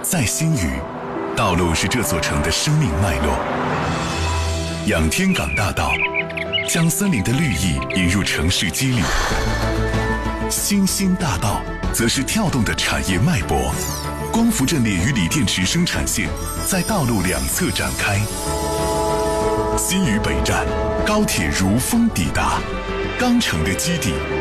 在新余，道路是这座城的生命脉络。仰天港大道将森林的绿意引入城市肌理，新兴大道则是跳动的产业脉搏。光伏阵列与锂电池生产线在道路两侧展开。新余北站，高铁如风抵达，钢城的基地